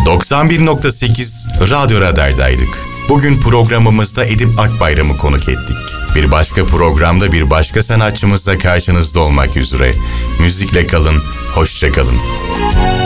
91.8 Radyo Radar'daydık. Bugün programımızda Edip Akbayram'ı konuk ettik. Bir başka programda bir başka sanatçımızla karşınızda olmak üzere. Müzikle kalın, hoşça kalın.